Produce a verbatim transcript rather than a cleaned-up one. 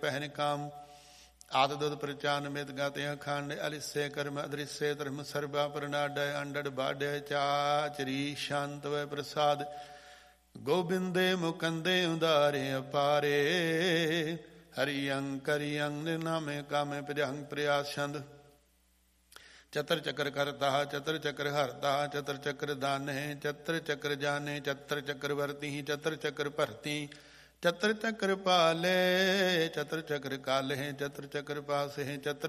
ਪਹਿਨ ਕਾਮ ਆਦ ਦੁਧ ਪ੍ਰਚਾਨ ਮਿਤ ਗਾਤੇ ਅਖੰਡ ਅਲਿਸੇ ਕਰਮ ਅਦ੍ਰਿਸੇ ਧਰਮ ਸਰਬਾ ਪ੍ਰਨਾਡੈ ਅੰਡੜ ਬਾਡੈ ਚਾਚਰੀ ਸ਼ਾਂਤ ਵੈ ਪ੍ਰਸਾਦ ਗੋਬਿੰਦੇ ਮੁਕੰਦੇ ਉਦਾਰੇ ਅਪਾਰੇ ਹਰੀ ਅੰਕ ਹਰੀ ਅੰਗ ਨਾਮੇ ਕਾਮੇ ਪ੍ਰਿਯੰਗ ਪ੍ਰਿਆਸ ਛੰਦ ਚਤਰ ਚੱਕਰ ਕਰਤਾ ਚਤਰ ਚੱਕਰ ਹਰਤਾ ਚਤਰ ਚੱਕਰ ਦਾਨੇ ਚਤਰ ਚੱਕਰ ਜਾਨੇ ਚਤਰ ਚੱਕਰ ਵਰਤੀ ਚਤਰ ਚੱਕਰ ਭਰਤੀ ਚਤਰ ਚੱਕਰ ਪਾਲੇ ਚਤਰ ਚੱਕਰ ਕਾਲੇ ਚਤਰ ਚੱਕਰ ਪਾਸੇ ਚਤਰ